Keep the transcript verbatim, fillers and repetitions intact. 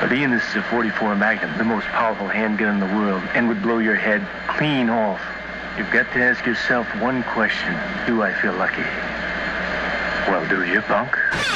But Ian, this is a forty-four Magnum, the most powerful handgun in the world, and would blow your head clean off. You've got to ask yourself one question. Do I feel lucky? Well, do you, punk?